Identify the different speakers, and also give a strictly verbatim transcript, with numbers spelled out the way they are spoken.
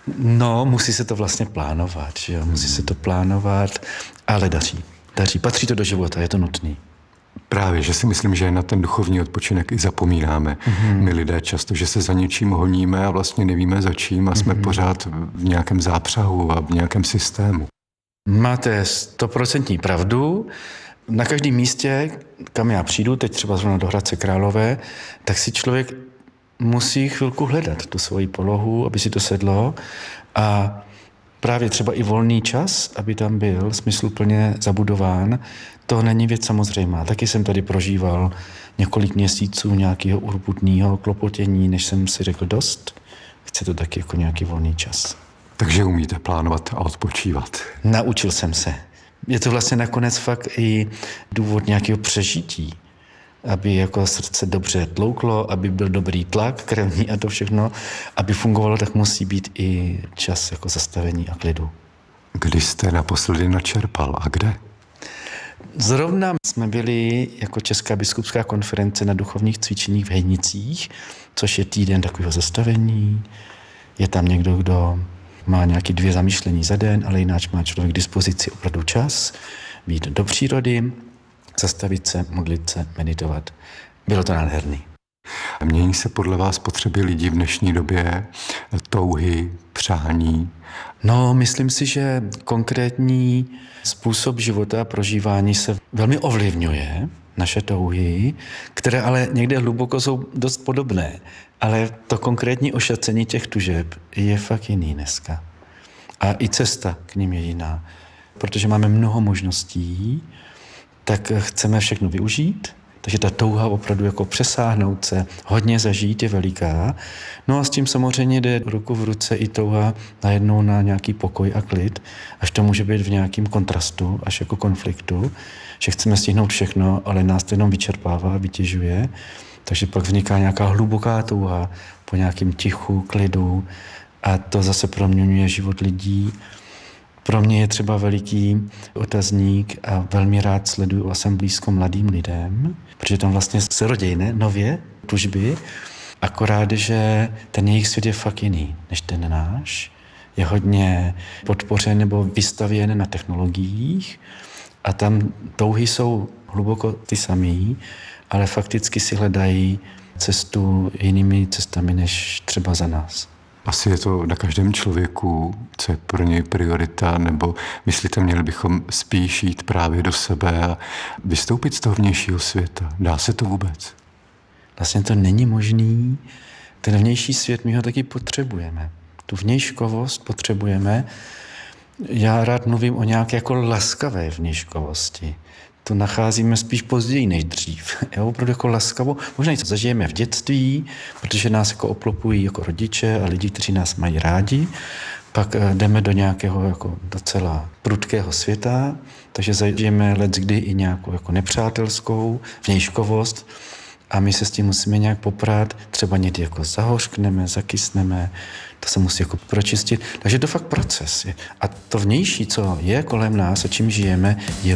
Speaker 1: No, musí se to vlastně plánovat, že jo? Musí se to plánovat, ale daří. Daří, patří to do života, je to nutný.
Speaker 2: Právě, že si myslím, že na ten duchovní odpočinek i zapomínáme. Mm-hmm. My lidé často, že se za něčím honíme a vlastně nevíme za čím a jsme mm-hmm. pořád v nějakém zápřahu a v nějakém systému.
Speaker 1: Máte stoprocentní pravdu. Na každém místě, kam já přijdu, teď třeba zrovna do Hradce Králové, tak si člověk musí chvilku hledat tu svoji polohu, aby si to sedlo a právě třeba i volný čas, aby tam byl smysluplně zabudován, to není věc samozřejmá. Taky jsem tady prožíval několik měsíců nějakého urputného klopotění, než jsem si řekl dost. Chce to taky jako nějaký volný čas.
Speaker 2: Takže umíte plánovat a odpočívat.
Speaker 1: Naučil jsem se. Je to vlastně nakonec fakt i důvod nějakého přežití, aby jako srdce dobře tlouklo, aby byl dobrý tlak krevní a to všechno, aby fungovalo, tak musí být i čas jako zastavení a klidu.
Speaker 2: Kdy jste naposledy načerpal a kde?
Speaker 1: Zrovna jsme byli jako Česká biskupská konference na duchovních cvičeních v Hejnicích, což je týden takového zastavení. Je tam někdo, kdo má nějaké dvě zamýšlení za den, ale jináč má člověk k dispozici opravdu čas, být do přírody, zastavit se, modlit se, meditovat. Bylo to nádherný.
Speaker 2: Mění se podle vás potřeby lidí v dnešní době, touhy, přání?
Speaker 1: No, myslím si, že konkrétní způsob života a prožívání se velmi ovlivňuje, naše touhy, které ale někde hluboko jsou dost podobné. Ale to konkrétní ošacení těch tužeb je fakt jiný dneska. A i cesta k nim je jiná. Protože máme mnoho možností, tak chceme všechno využít, takže ta touha opravdu jako přesáhnout se, hodně zažít je veliká. No a s tím samozřejmě jde ruku v ruce i touha najednou na nějaký pokoj a klid, až to může být v nějakém kontrastu, až jako konfliktu, že chceme stihnout všechno, ale nás to jenom vyčerpává, vytěžuje. Takže pak vzniká nějaká hluboká touha po nějakém tichu, klidu a to zase proměňuje život lidí. Pro mě je třeba veliký otazník a velmi rád sleduju a jsem blízko mladým lidem, protože tam vlastně se rodí, ne? Nově tužby, akorát, že ten jejich svět je fakt jiný než ten náš. Je hodně podpořen nebo vystavěn na technologiích a tam touhy jsou hluboko ty samý, ale fakticky si hledají cestu jinými cestami než třeba za nás.
Speaker 2: Asi je to na každém člověku, co je pro něj priorita, nebo myslíte, měli bychom spíš jít právě do sebe a vystoupit z toho vnějšího světa? Dá se to vůbec?
Speaker 1: Vlastně to není možný. Ten vnější svět, my ho taky potřebujeme. Tu vnějškovost potřebujeme. Já rád mluvím o nějaké jako laskavé vnějškovosti. To nacházíme spíš později než dřív. Jo, opravdu jako laskavou. Možná něco zažijeme v dětství, protože nás jako obklopují jako rodiče a lidi, kteří nás mají rádi. Pak jdeme do nějakého jako docela prudkého světa, takže zažijeme leckdy i nějakou jako nepřátelskou vnějškovost a my se s tím musíme nějak poprat. Třeba někdy jako zahořkneme, zakysneme, to se musí jako pročistit. Takže to fakt proces. A to vnější, co je kolem nás a čím žijeme, je